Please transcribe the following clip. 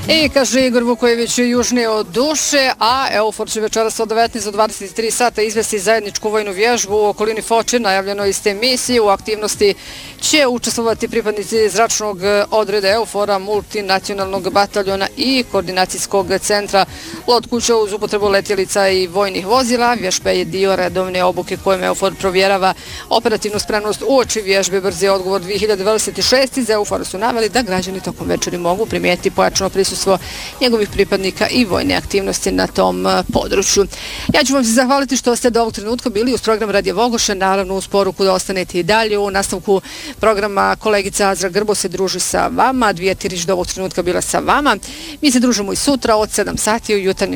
I kaže Igor Vukojević južnije od duše, a EUFOR će večeras od 19 do 23 sata izvesti zajedničku vojnu vježbu u okolini Foče, najavljeno iz te misije. U aktivnosti će učestvovati pripadnici zračnog odreda EUFOR-a, multinacionalnog bataljona i koordinacijskog centra. Lotku će uz upotrebu letjelica i vojnih vozila. Vježba je dio redovne obuke kojom EUFOR provjerava operativnu spremnost uoči vježbe Brzi odgovor 2026. Iz EUFOR-a su naveli da građani tokom večeri mogu primijetiti pojačano prisustvo njegovih pripadnika i vojne aktivnosti na tom području. Ja ću vam se zahvaliti što ste do ovog trenutka bili uz program Radio Vogoše, naravno uz poruku da ostanete i dalje. U nastavku programa kolegica Azra Grbo se druži sa vama, Dvije Tirić do ovog trenutka bila sa vama. Mi se družimo i sutra od 7 sati u jutarnjem